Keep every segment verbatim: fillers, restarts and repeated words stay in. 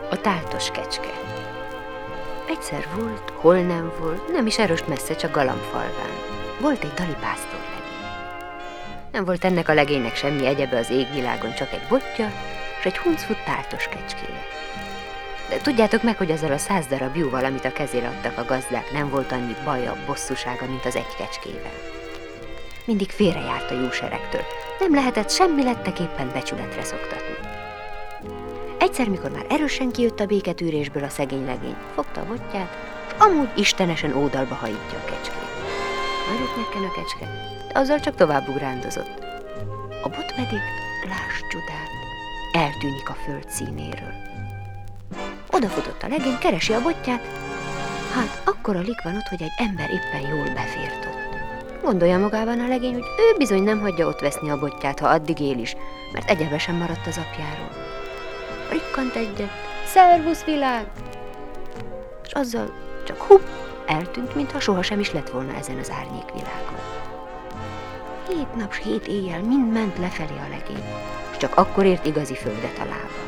A táltos kecske. Egyszer volt, hol nem volt, nem is erőst messze, csak galambfalván. Volt egy dali pásztorlegény. Nem volt ennek a legénynek semmi egyebe az égvilágon, csak egy botja, és egy huncfut táltos kecskéje. De tudjátok meg, hogy azzal a száz darab júval, amit a kezére adtak a gazdák, nem volt annyi baja, bosszúsága, mint az egy kecskével. Mindig félrejárt a júseregtől, nem lehetett semmi letteképpen becsületre szoktatni. Egyszer, mikor már erősen kijött a béketűrésből a szegény legény, fogta a botját, és amúgy istenesen ódalba hajítja a kecskét. Nagyot nekken a kecske, de azzal csak tovább ugrándozott. A bot pedig, láss csodát, eltűnik a föld színéről. Odafutott a legény, keresi a botját, hát akkora lik van ott, hogy egy ember éppen jól befért ott. Gondolja magában a legény, hogy ő bizony nem hagyja ott veszni a botját, ha addig él is, mert egyebe sem maradt az apjáról. Rikkant egyet, szervusz világ! És azzal csak hupp, eltűnt, mintha sohasem is lett volna ezen az árnyékvilágon. Hét nap s hét éjjel mind ment lefelé a legény, és csak akkor ért igazi földet a lába.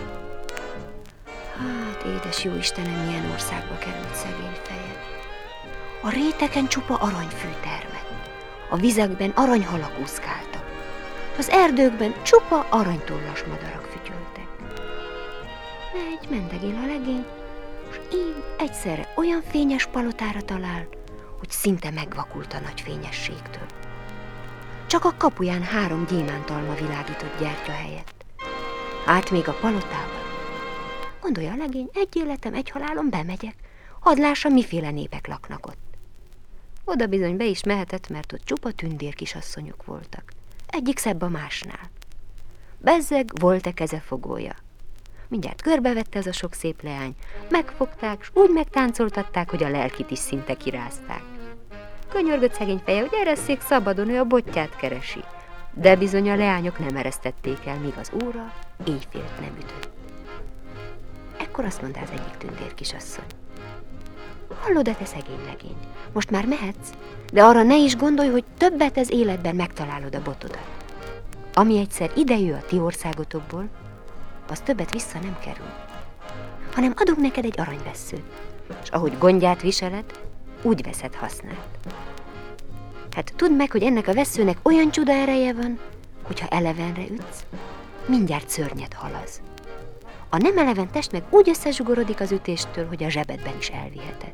Hát, édes jó Istenem, milyen országba került szegény feje. A réteken csupa aranyfű termett, a vizekben aranyhalak úszkáltak, az erdőkben csupa aranytollas madarak fütyöltek. Megy, mendegél a legény, és így egyszerre olyan fényes palotára talál, hogy szinte megvakult a nagy fényességtől. Csak a kapuján három gyémántalma világított gyertya helyett. Hát még a palotában. Gondolja a legény, egy életem, egy halálom, bemegyek, hadd lássa, miféle népek laknak ott. Oda bizony be is mehetett, mert ott csupa tündér kisasszonyok voltak. Egyik szebb a másnál. Bezzeg volt-e kezefogója. Mindjárt körbevette az a sok szép leány, megfogták, s úgy megtáncoltatták, hogy a lelkit is szinte kirázták. Könyörgött szegény feje, hogy eresszék szabadon, ő a botját keresi. De bizony a leányok nem eresztették el, míg az óra éjfélt nem ütött. Ekkor azt mondta az egyik tündér kisasszony: hallod-e, te szegény legény? Most már mehetsz, de arra ne is gondolj, hogy többet az életben megtalálod a botodat. Ami egyszer idejő a ti országotokból, az többet vissza nem kerül, hanem adunk neked egy aranyvesszőt, és ahogy gondját viseled, úgy veszed hasznát. Hát tudd meg, hogy ennek a vesszőnek olyan csuda ereje van, hogyha elevenre ütsz, mindjárt szörnyet halaz. A nem eleven test meg úgy összezsugorodik az ütéstől, hogy a zsebedben is elviheted.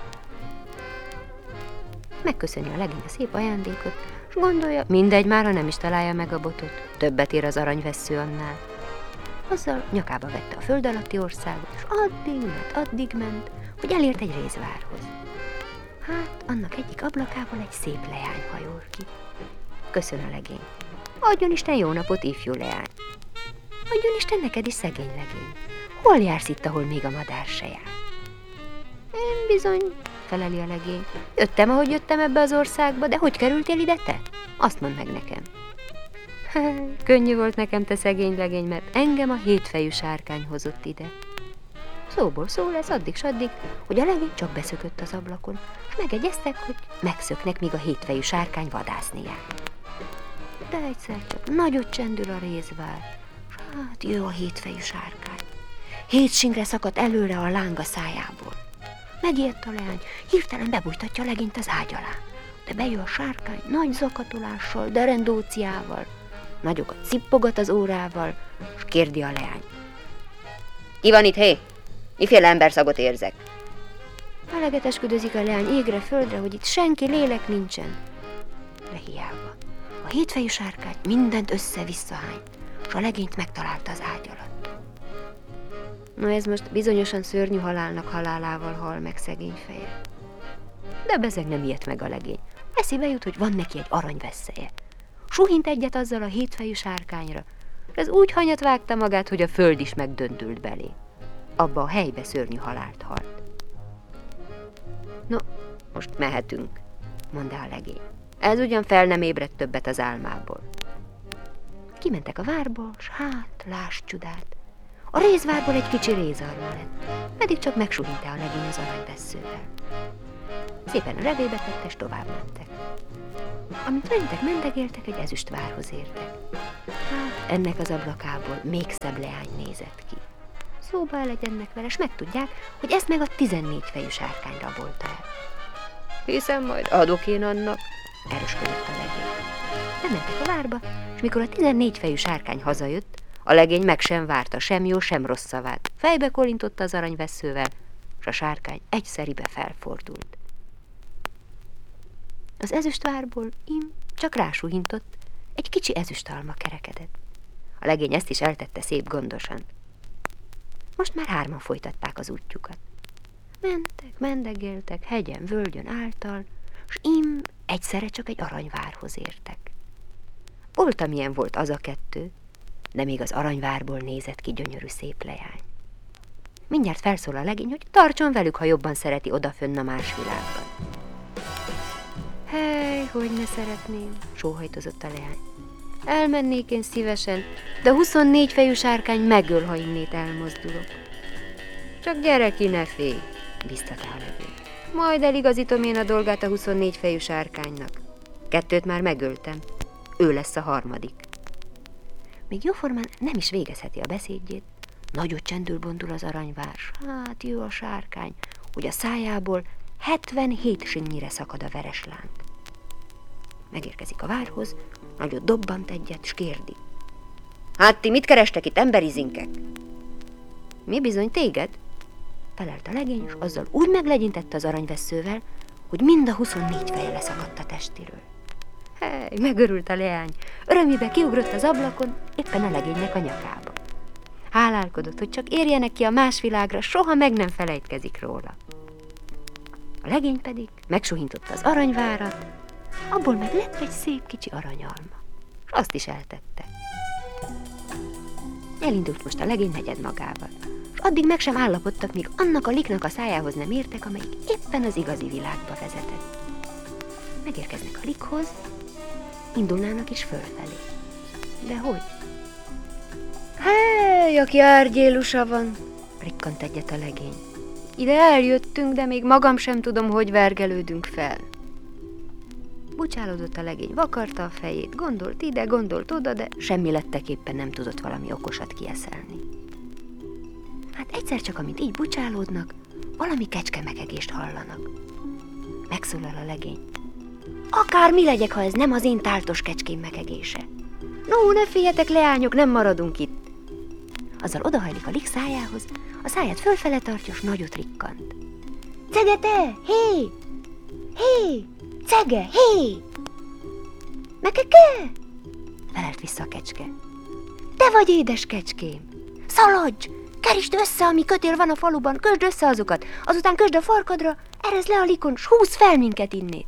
Megköszöni a legény a szép ajándékot, és gondolja, mindegy, mára nem is találja meg a botot, többet ér az aranyvessző annál. Azzal nyakába vette a föld alatti országot, és addig ment, addig ment, hogy elért egy rézvárhoz. Hát, annak egyik ablakából egy szép leány hajol ki. Köszön a legény. Adjon Isten jó napot, ifjú leány. Adjon Isten neked is, szegény legény. Hol jársz itt, ahol még a madár se jár? Én bizony, feleli a legény. Jöttem, ahogy jöttem ebbe az országba, de hogy kerültél ide te? Azt mondd meg nekem. Könnyű volt nekem, te szegény legény, mert engem a hétfejű sárkány hozott ide. Szóból szó lesz addig s addig, hogy a legény csak beszökött az ablakon, és megegyeztek, hogy megszöknek, míg a hétfejű sárkány vadászni jár. De egyszer csak nagyot csendül a rézvár, s hát jö a hétfejű sárkány. Hét singre szakadt előre a láng a szájából. Megijedt a leány, hirtelen bebújtatja a legényt az ágy alá. De bejön a sárkány nagy zakatolással, derendóciával, nagyokat szippogat az órával, és kérdi a leány: ki van itt, hé? Miféle emberszagot érzek? Eleget esküdözik a leány égre, földre, hogy itt senki, lélek nincsen. De hiába. A hétfejű sárkány mindent össze-vissza hány, és a legényt megtalálta az ágy alatt. Na ez most bizonyosan szörnyű halálnak halálával hal meg szegény feje. De bezeg nem ijedt meg a legény. Eszébe jut, hogy van neki egy aranyvesszeje. Suhint egyet azzal a hétfejű sárkányra, és ez úgy hanyat vágta magát, hogy a föld is megdöntült belé. Abba a helybe szörnyű halált halt. No, most mehetünk, mondta a legény. Ez ugyan fel nem ébredt többet az álmából. Kimentek a várból, s hát, láss csodát, a rézvárból egy kicsi rézarma lett, pedig csak megsuhinte a legény az aranyvesszővel. Szépen a revébe tette, és tovább mentek. Amint mentek, mendegéltek, egy ezüstvárhoz értek. Hát, ennek az ablakából még szebb leány nézett ki. szóba elegyennek vele, s megtudják, hogy ezt meg a tizennégy fejű sárkány rabolta el. Hiszen majd adok én annak, erősködött a legény. Bementek a várba, és mikor a tizennégy fejű sárkány hazajött, a legény meg sem várta sem jó, sem rossz szavát. Fejbe kolintotta az aranyvesszővel, és a sárkány egyszeribe felfordult. Az ezüstvárból im csak rásuhintott, egy kicsi ezüstalma kerekedett. A legény ezt is eltette szép gondosan. Most már hárman folytatták az útjukat. Mentek, mendegéltek, hegyen, völgyön által, s im egyszerre csak egy aranyvárhoz értek. Volt, amilyen volt az a kettő, de még az aranyvárból nézett ki gyönyörű szép leány. Mindjárt felszól a legény, hogy tartson velük, ha jobban szereti odafönn a más világban. Hely, hogy ne szeretném, sóhajtozott a leány. Elmennék én szívesen, de a huszonnégy fejű sárkány megöl, ha innét elmozdulok. Csak gyere ki, ne félj, biztatá a legény. Majd eligazítom én a dolgát a huszonnégy fejű sárkánynak. Kettőt már megöltem, ő lesz a harmadik. Még jóformán nem is végezheti a beszédjét, nagyot csendül bondul az aranyvár. Hát jó a sárkány, hogy a szájából hetvenhét sinnyire szakad a vereslánk. Megérkezik a várhoz, nagyot dobbant egyet, s kérdi. Hát ti mit kerestek itt, emberizinkek? Mi bizony téged? Felelt a legény, és azzal úgy meglegyintette az aranyvesszővel, hogy mind a huszonnégy feje leszakadt a testéről. Hely, megörült a leány, örömébe kiugrott az ablakon, éppen a legénynek a nyakába. Hálálkodott, hogy csak érjenek ki a más világra, soha meg nem felejtkezik róla. A legény pedig megsuhintotta az aranyvárat, abból meg lett egy szép kicsi aranyalma, és azt is eltette. Elindult most a legény negyed magával, és addig meg sem állapodtak, míg annak a liknak a szájához nem értek, amelyik éppen az igazi világba vezetett. Megérkeznek a likhoz, indulnának is fölfelé. De hogy? Hely, aki árgyélusa van, rikkant egyet a legény. Ide eljöttünk, de még magam sem tudom, hogy vergelődünk fel. Bucsálódott a legény, vakarta a fejét, gondolt ide, gondolt oda, de semmi letteképpen nem tudott valami okosat kieszelni. Hát egyszer csak, amint így bucsálódnak, valami kecskemekegést hallanak. Megszólal a legény. Akár mi legyek, ha ez nem az én táltos kecském mekegése. No, ne féljetek, leányok, nem maradunk itt. Azzal odahajlik a lik szájához, a száját fölfele tartja, s nagyot rikkant. Cege te, hé! Hé! Cege, hé! Mekeke! Felelt vissza a kecske. Te vagy édes kecském! Szaladj! Kerítsd össze, ami kötél van a faluban, kösd össze azokat, azután kösd a farkadra, erezd le a likon, s húzz fel minket innét.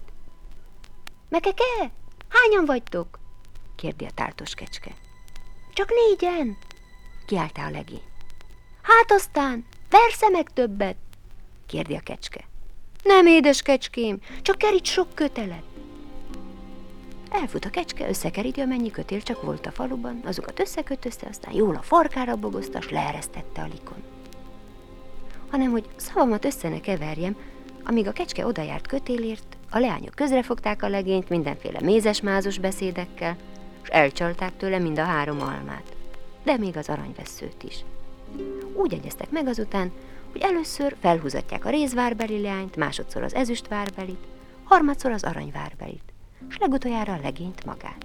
Mekeke, hányan vagytok? Kérdi a táltos kecske. Csak négyen, kiáltá a legény. Hát aztán, versze meg többet? Kérdi a kecske. Nem, édes kecském, csak keríts sok kötelet. Elfut a kecske, összekeríti, amennyi kötél csak volt a faluban, azokat összekötözte, aztán jól a farkára bogozta, s leeresztette a likon. Hanem, hogy szavamat össze ne keverjem, amíg a kecske odajárt kötélért, a leányok közrefogták a legényt mindenféle mézes-mázos beszédekkel, s elcsalták tőle mind a három almát, de még az aranyvesszőt is. Úgy egyeztek meg azután, hogy először felhúzatják a rézvárbeli leányt, másodszor az ezüstvárbelit, harmadszor az aranyvárbelit, s legutoljára a legényt magát.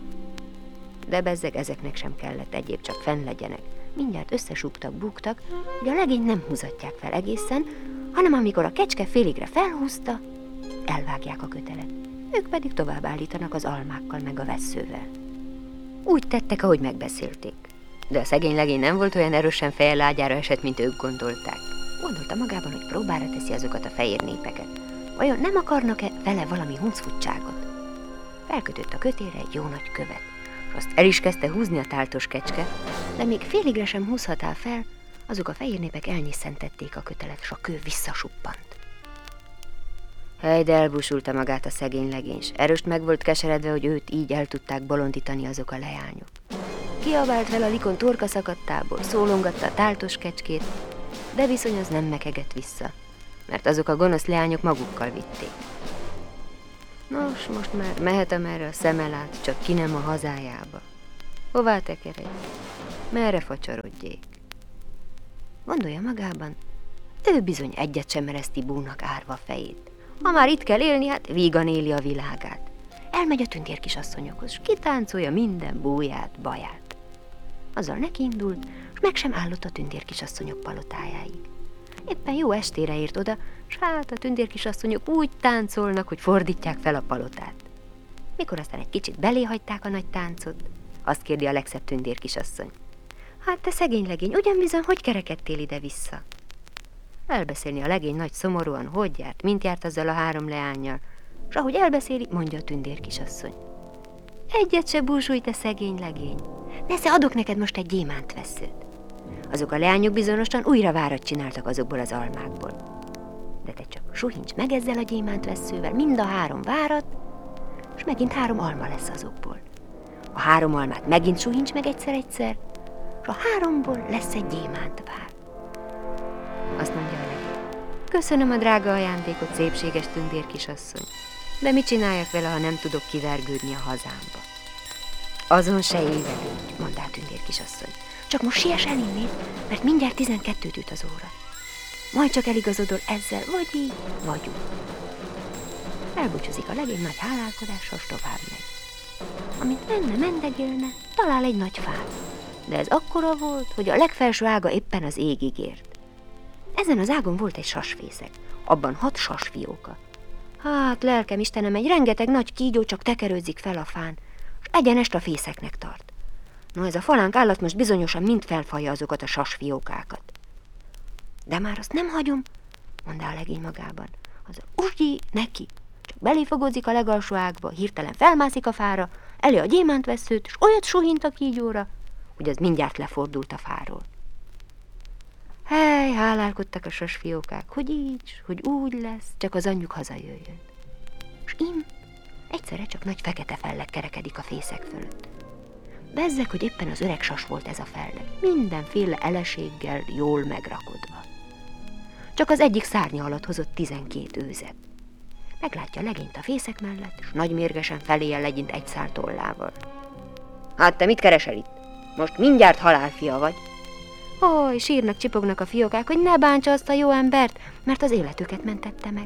De bezzeg ezeknek sem kellett egyéb, csak fenn legyenek. Mindjárt összesúgtak, búgtak, hogy a legényt nem húzatják fel egészen, hanem amikor a kecske féligre felhúzta, elvágják a kötelet. Ők pedig tovább állítanak az almákkal meg a vesszővel. Úgy tettek, ahogy megbeszélték. De a szegény legény nem volt olyan erősen feje lágyára esett, mint ők gondolták. Gondolta magában, hogy próbára teszi azokat a fehér népeket. Vajon nem akarnak-e vele valami huncfutságot? Felkötött a kötélre egy jó nagy követ, és azt el is kezdte húzni a táltos kecske, de még féligre sem húzhatál fel, azok a fehér népek elnyisszentették a kötelet, és a kő visszasuppant. Hely, de elbúsulta magát a szegény legény, s erőst meg volt keseredve, hogy őt így el tudták bolondítani azok a leányok. Kiabált fel a likon torka szakadtából, szólongatta a táltos kecskét, de viszony az nem mekegett vissza, mert azok a gonosz leányok magukkal vitték. Nos, most már mehet, amerre a szeme lát, csak ki nem a hazájába. Hová tekeredj? Merre facsarodjék? gondolja magában, ő bizony egyet sem mereszti búnak árva fejét. Ha már itt kell élni, hát vígan éli a világát. Elmegy a tündérkisasszonyokhoz, s kitáncolja minden búját, baját. Azzal nekiindult, s meg sem állott a tündérkisasszonyok palotájáig. Éppen jó estére ért oda, s hát a tündérkisasszonyok úgy táncolnak, hogy fordítják fel a palotát. Mikor aztán egy kicsit belé hagyták a nagy táncot, azt kérdi a legszebb tündérkisasszony. Hát te szegény legény, ugyan bizony, hogy kerekedtél ide-vissza? Elbeszélni a legény nagy szomorúan, hogy járt, mint járt azzal a három leánnyal, s ahogy elbeszéli, mondja a tündérkisasszony. Egyet se búsulj, te szegény legény. Nesze, adok neked most egy gyémántveszőt. Azok a leányok bizonyosan újra várat csináltak azokból az almákból. De te csak suhincs meg ezzel a gyémántveszővel mind a három várat, és megint három alma lesz azokból. A három almát megint suhincs meg egyszer-egyszer, és a háromból lesz egy gyémántvár. Azt mondja a legény. Köszönöm a drága ajándékot, szépséges tündérkisasszony, de mit csináljak vele, ha nem tudok kivergődni a hazámba? Azon se évelődj, mondta a tündérkisasszony. Csak most siess el innét, mert mindjárt tizenkettőt üt az óra. Majd csak eligazodol ezzel, vagy így, vagy úgy. Elbúcsúzik a legény nagy hálálkodással, s tovább megy. Amint menne, mendegélne, talál egy nagy fát. De ez akkora volt, hogy a legfelső ága éppen az égig ért. Ezen az ágon volt egy sasfészek, abban hat sasfióka. Hát, lelkem Istenem, egy rengeteg nagy kígyó csak tekerődzik fel a fán, s egyenest a fészeknek tart. No, ez a falánk állat most bizonyosan mind felfalja azokat a sasfiókákat. De már azt nem hagyom, mondta a legény magában. Az a usgyi neki, csak beléfogózik a legalsó ágba, hirtelen felmászik a fára, elő a gyémántveszőt, s olyat suhint a kígyóra, hogy az mindjárt lefordult a fáról. Hely, hálálkodtak a sasfiókák, hogy így, hogy úgy lesz, csak az anyjuk hazajöjjön. S im, egyszerre csak nagy fekete felleg kerekedik a fészek fölött. Bezzeg, hogy éppen az öreg sas volt ez a felleg, mindenféle eleséggel jól megrakodva. Csak az egyik szárnya alatt hozott tizenkét őzet. Meglátja a legényt a fészek mellett, és nagymérgesen feléje legyint egy szál tollával. Hát te mit keresel itt? Most mindjárt halálfia vagy. Oj, sírnak, csipognak a fiókák, hogy ne bántsa azt a jó embert, mert az életüket mentette meg.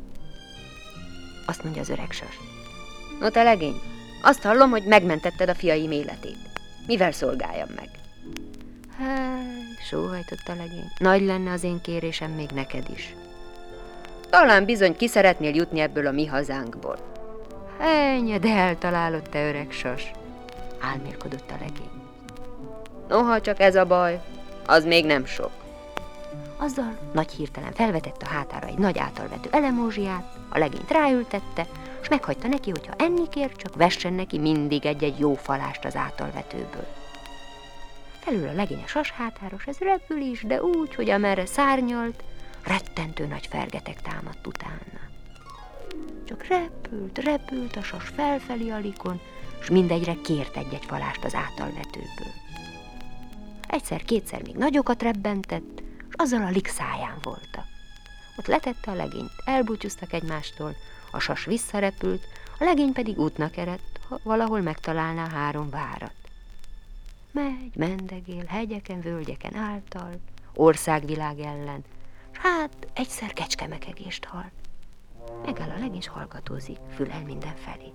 Azt mondja az öreg sas. No te legény, azt hallom, hogy megmentetted a fiaim életét. Mivel szolgáljam meg? Hely, sóhajtott a legény. Nagy lenne az én kérésem még neked is. Talán bizony ki szeretnél jutni ebből a mi hazánkból. Ennyi, de eltalálod, te öreg sas, álmélkodott a legény. Noha csak ez a baj, az még nem sok. Azzal nagy hirtelen felvetette a hátára egy nagy általvető elemózsiát, a legényt ráültette, s meghagyta neki, hogyha enni kér, csak vessen neki mindig egy-egy jó falást az általvetőből. Felül a legény a sas hátáros, ez repül is, de úgy, hogy amerre szárnyalt, rettentő nagy fergetek támadt utána. Csak repült, repült a sas felfelé alikon, s mindegyre kért egy-egy falást az általvetőből. Egyszer-kétszer még nagyokat rebbentett, s azzal a lik száján voltak. Ott letette a legényt, elbúcsúztak egymástól, a sas visszarepült, a legény pedig útnak eredt, ha valahol megtalálná három várat. Megy, mendegél, hegyeken, völgyeken által, országvilág ellen, s hát egyszer kecskemekegést hall. Megáll a legény, s hallgatózik, fülel mindenfelé.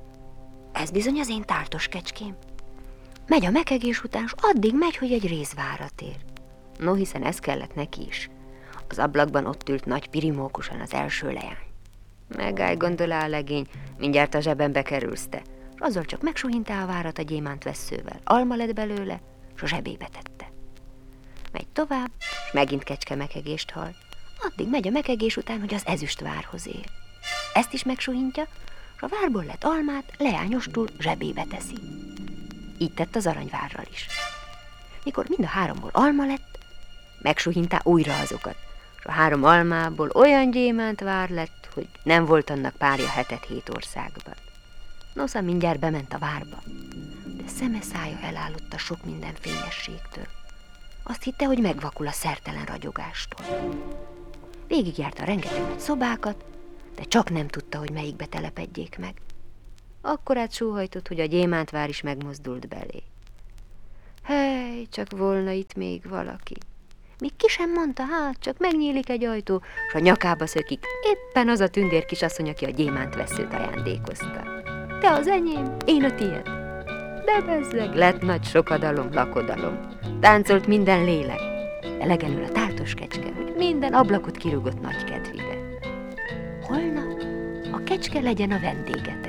Ez bizony az én táltos kecském. Megy a mekegés után, s addig megy, hogy egy rézvárat ér. No, hiszen ez kellett neki is. Az ablakban ott ült nagy pirimókusan az első leány. Megállj, gondolá a legény, mindjárt a zsebembe kerülsz te. S azzal csak megsuhintá a várat a gyémántveszővel. Alma lett belőle, s a zsebébe tette. Megy tovább, s megint kecskemekegést hall. Addig megy a mekegés után, hogy az ezüstvárhoz ér. Ezt is megsuhintja, s a várból lett almát leányostul zsebébe teszi. Így tett az aranyvárral is. Mikor mind a háromból alma lett, megsuhintá újra azokat, és a három almából olyan gyémántvár lett, hogy nem volt annak párja hetet hét országban. Nosza mindjárt bement a várba, de szeme szája elállott a sok minden fényességtől. Azt hitte, hogy megvakul a szertelen ragyogástól. Végigjárta rengeteg nagy szobákat, de csak nem tudta, hogy melyikbe telepedjék meg. Akkorát sóhajtott, hogy a gyémántvár is megmozdult belé. Hely, csak volna itt még valaki. Még ki sem mondta, hát csak megnyílik egy ajtó, s a nyakába szökik éppen az a tündér kisasszony, aki a gyémánt vesszőt ajándékozta. Te az enyém, én a tiéd. De bezzeg, lett nagy sokadalom, lakodalom. Táncolt minden lélek, de legelől a táltos kecske, hogy minden ablakot kirúgott nagy kedvibe. Holnap a kecske legyen a vendégetek.